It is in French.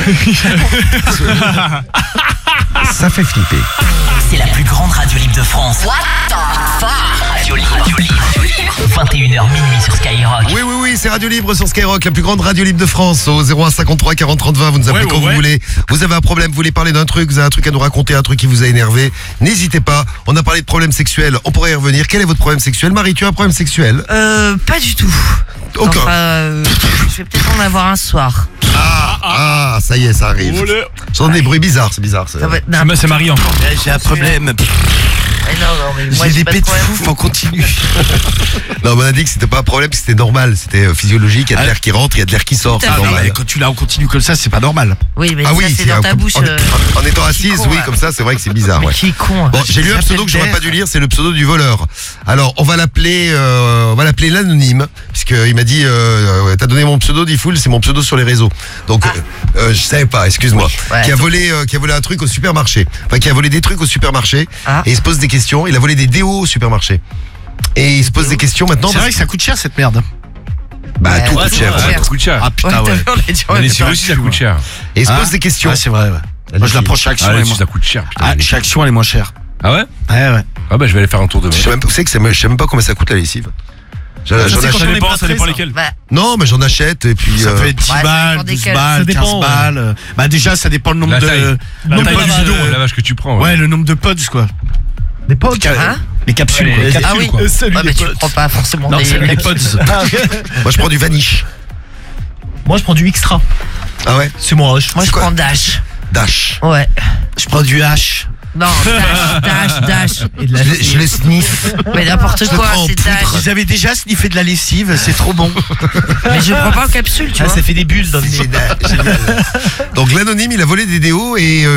Ça fait flipper. C'est la plus grande radio libre de France. What the fuck? Radio libre. 21h minuit sur Skyrock. Oui, c'est Radio Libre sur Skyrock, la plus grande radio libre de France. Au 01 53 40 30 20, vous nous appelez quand vous voulez. Vous avez un problème, vous voulez parler d'un truc, vous avez un truc à nous raconter, un truc qui vous a énervé. N'hésitez pas, on a parlé de problèmes sexuels, on pourrait y revenir. Quel est votre problème sexuel? Marie, tu as un problème sexuel? Pas du tout. Aucun. Enfin, je vais peut-être en avoir un soir. Ah, ça y est, ça arrive. J'entends des bruits bizarres, c'est bizarre. Ça va être C'est Marie encore. J'ai un problème. Non, mais moi, J'ai j'ai des pas de pets de problème. fouf en continu. Non, mais on a dit que c'était pas un problème, c'était normal, c'était physiologique, il y a de l'air qui rentre, il y a de l'air qui sort, Tout c'est à fait. normal. Et quand tu l'as en continu comme ça, c'est pas normal. Oui, mais Ah ça, oui, c'est dans ta bouche. en étant qui assise, con, oui, là. comme ça, c'est vrai que c'est bizarre. Mais Ouais. qui est con. Bon, j'ai lu un pseudo que j'aurais pas dû lire, c'est le pseudo du voleur. Alors, on va l'appeler l'anonyme, puisqu'il m'a dit, t'as donné mon pseudo, dit Foul, c'est mon pseudo sur les réseaux. Donc, je savais pas, excuse-moi. Ouais. Qui a volé un truc au supermarché. Enfin, qui a volé des trucs au supermarché. Ah. Et il se pose des questions. Il a volé des déos au supermarché. Et il se pose des questions maintenant. C'est vrai que ça coûte cher cette merde. Bah, Ouais, tout ouais, coûte cher. ouais. Ça coûte cher. Ah putain, ouais. t'as vu, on l'a dit en Les même lessives temps. aussi, ça coûte cher. Et il se pose des questions. Ah, c'est vrai, ouais. Moi, je la prends chaque action. Ah, ça coûte cher. Putain. Chaque action, elle est moins chère. Ah ouais? Ouais. Ah bah je vais aller faire un tour de Je sais même, vous savez que je sais même pas combien ça coûte la lessive. J'en Ça, achète- c'est quand Ça on est dépend, pas ça dépend très, lesquels. Bah, Non, mais j'en achète et puis. Ça peut être 10 Ouais, ça balles, dépend 12 desquels. balles, Ça 15 dépend, balles. Bah déjà, ça dépend le nombre La de... taille. le La nombre taille de du bidons. bidon, la vache que tu prends. Ouais, le nombre de pods, quoi. Des potes. hein Les capsules, quoi. Les Ah oui. quoi. Salut Ouais, mais les tu potes. prends pas forcément Non, des. c'est les pods. Moi, je prends du vanish. Moi je prends du extra. Ah ouais? C'est mon rush. Moi, je quoi prends Dash. Dash. Ouais. Je prends du H. Non, Dash. Et de la Je le sniff. Mais n'importe Je le quoi, prends en c'est Dash. poudre. Vous avez déjà sniffé de la lessive, c'est trop bon. Mais je prends pas en capsule, tu Ah, vois. ça fait des bulles dans le nez. Génial. Donc l'anonyme, il a volé des déos et